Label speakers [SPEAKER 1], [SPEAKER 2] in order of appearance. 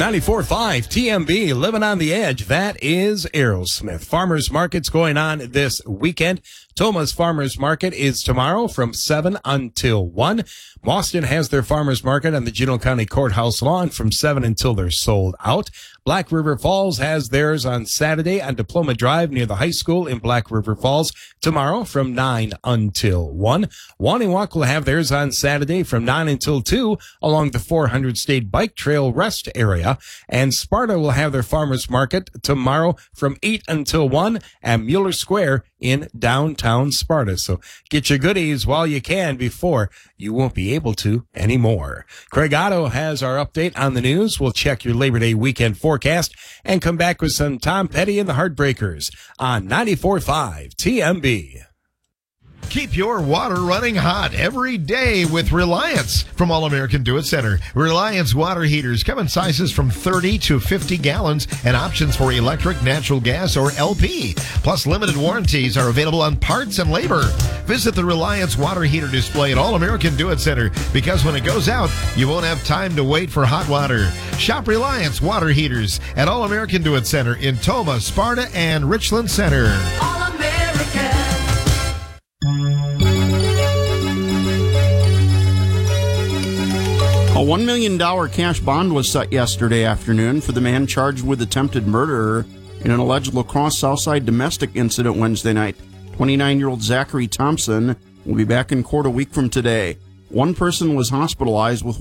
[SPEAKER 1] 94.5 TMB, living on the edge. That is Aerosmith. Farmers Market's going on this weekend. Toma's Farmers Market is tomorrow from 7 until 1. Boston has their Farmers Market on the Juneau County Courthouse lawn from 7 until they're sold out. Black River Falls has theirs on Saturday on Diploma Drive near the high school in Black River Falls tomorrow from 9 until 1. Waniwak will have theirs on Saturday from 9 until 2 along the 400 State Bike Trail rest area. And Sparta will have their Farmers Market tomorrow from 8 until 1 at Mueller Square in downtown Sparta. So get your goodies while you can before you won't be able to anymore. Craig Otto has our update on the news. We'll check your Labor Day weekend forecast and come back with some Tom Petty and the Heartbreakers on 94.5 TMB.
[SPEAKER 2] Keep your water running hot every day with Reliance from All American Do It Center. Reliance water heaters come in sizes from 30 to 50 gallons and options for electric, natural gas, or LP. Plus, limited warranties are available on parts and labor. Visit the Reliance water heater display at All American Do It Center because when it goes out, you won't have time to wait for hot water. Shop Reliance water heaters at All American Do It Center in Toma, Sparta, and Richland Center.
[SPEAKER 3] All American.
[SPEAKER 4] A $1 million cash bond was set yesterday afternoon for the man charged with attempted murder in an alleged La Crosse Southside domestic incident Wednesday night. 29-year-old Zachary Thompson will be back in court a week from today. One person was hospitalized with